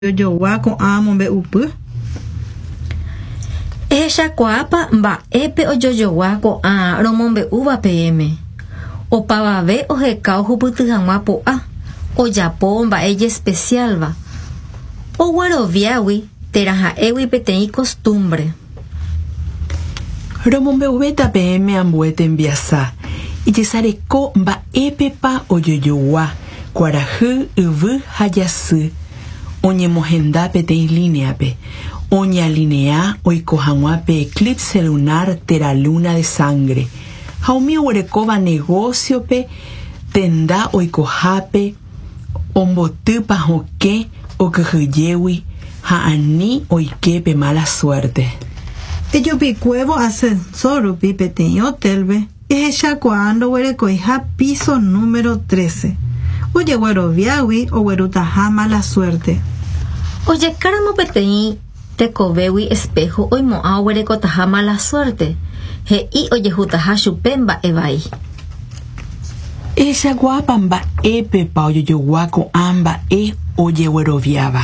Ojoguáko amombe'upy. Ehechakuaápa mba'épe ojojoguáko romombe'úva peẽme. Opavave oheka ohupyty hag̃ua po'a, ojapo mba'éje especialva. Ogueroviágui térã ha'égui peteĩ costumbre. Romombe'uvéta peẽme ambue tembiasa. Ijesareko mba'épepa ojojogua kuarahy, yvy ha jasy. Oñemohenda peteĩ líneape. Oñealinea oiko hag̃uápe eclipse lunar térã luna de sangre. Ha umi oguerekóva negociope tenda oikohápe ombotýpa hokẽ okyhyjégui ha ani oikepe mala suerte. Ejopikuévo ascensor rupi peteĩ hotelpe ehechakuaa ndoguerekoiha piso número 13. Ojegueroviágui oguerutaha mala suerte. Ojekáramo peteĩ tekovégui espejo oimo'ã oguerekotaha mala suerte. He'i ojehutaha chupe mba'e vai. Ehechakuaápa mba'épepa ojojogua ko'ã mba'e ojegueroviáva.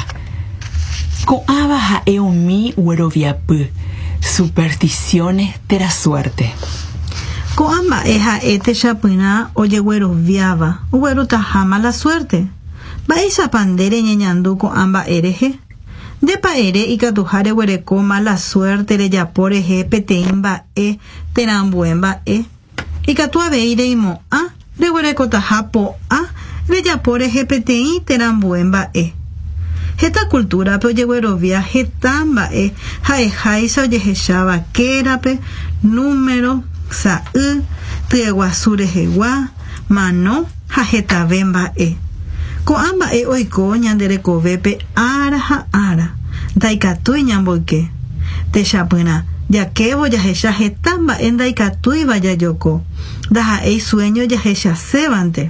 Ko'ãva ha'e umi gueroviapy. Supersticiones térã suerte. Ko'ã mba'e ha'e techapyrã ojegueroviáva oguerutaha mala suerte. Mba'éichapa nde reñeñandu ko'ã mba'e rehe. Ndepa'ere ikatuha reguereko mala suerte rejapo rehe peteĩ mba'e terambue mba'e. Ikatu avei reimo'ã reguerekotaha po'a rejapo rehe peteĩ terambue mba'e. Heta culturape ojeguerovia heta mba'e ha'eháicha ojehecháva kérape, número, sa'y, tyeguasu rehegua, mano ha hetave mba'e. Ko'ã mba'e oiko ñanderekovépe ára ha ára. Ndaikatúi ñamboyke. Techapyrã jakévo jahecha heta mba'e ndaikatúiva jajoko. Ndaha'éi sueño jahechasévante.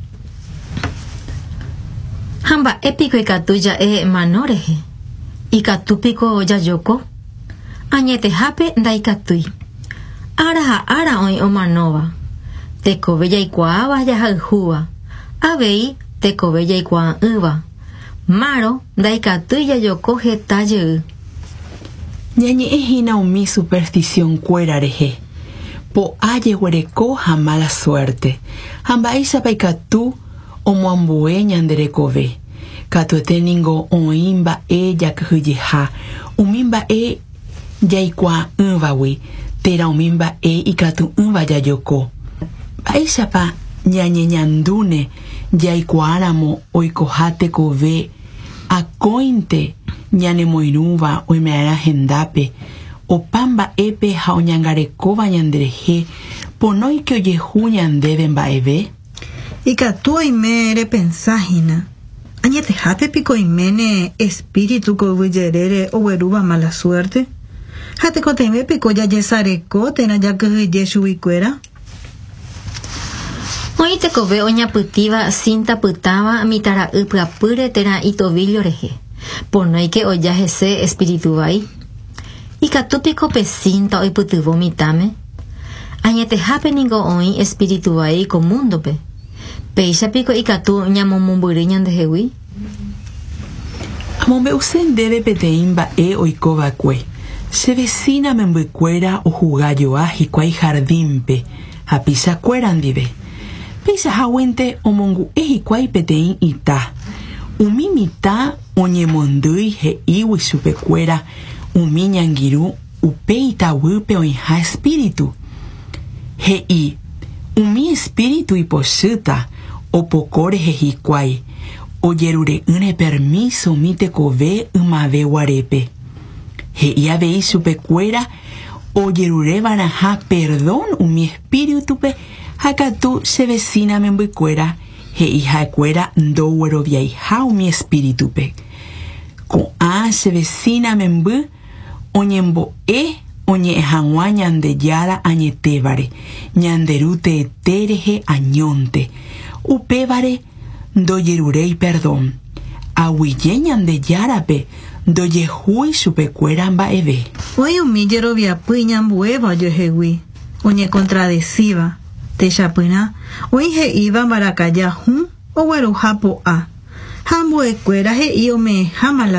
Ha mba'épiko ikatu ja'e mano rehe. Ikatúpiko jajoko. Añetehápe ndaikatúi. Ára ha ára oĩ omanóva. Tekove jaikuaáva jahayhúva. Avei tekove jaikuaa'ỹva. Márõ ndaikatúi jajoko heta jey. Ñañe'ẽhína umi superstición kuéra rehe. Po'a jeguereko ha mala suerte. Ha mba'éichapa ikatu omoambue ñanderekove. Katuete ningo oĩ mba'e jakyhyjeha. Umi mba'e jaikuaa'ỹvagui. Térã umi mba'e ikatu'ỹva jajoko. Mba'éichapa ñañeñandúne jaikuaáramo oikoha tekove akóinte ñanemoirũva oime'ãrã hendápe opa mba'épe ha oñangarekóva ñanderehe ponóike ojehu ñandéve mba'eve. Ikatu oime repensáhína. Añetehapepiko oiméne espíritu koyvýjerére oguerúva mala suerte. Ha tekotevépiko jajesareko térã jakyhyje chuguikuéra. Oĩ tekove oñapytíva cinta pytáva mitãra'y pyapýre térã itovillo rehe. Ponóike oja hese espíritu vai. Ikatúpiko pe cinta oipytyvõ mitãme. Añetehápe ningo oĩ espíritu vai komúndope. Péichapiko ikatu ñamomombyry ñandehegui. Amombe'use ndéve peteĩ mba'e oikova'ekue. Che vecina membykuéra ohugajoa hikuái jardínpe ha pichakuéra ndive. Peichaháguinte omongu'e hikuái peteĩ ita. Umi mitã oñemondýi he'ígui chupekuéra umi ñangirũ upe itavýpe oĩha espíritu. He'i umi espíritu ipochýta opoko rehe hikuái. Ojerure'ỹre permiso umi tekove ymave guarépe. He'i avei chupekuéra ojerurévaraha perdón umi espíritupe ha katu che vecina membykuéra he'i ha'ekuéra ndogueroviaiha umi espíritupe. Ko'ã che vecina memby oñembo'e oñe'ẽ hag̃ua ñandejára añetévare ñanderu teete rehe añónte upévare ndojeruréi perdón. Aguyje ñandejárape ndojehúi chupekuéra mba'eve. Oĩ umi jeroviapy ñambuéva ojehegui Ha mbo'ekuéra he'i omeháma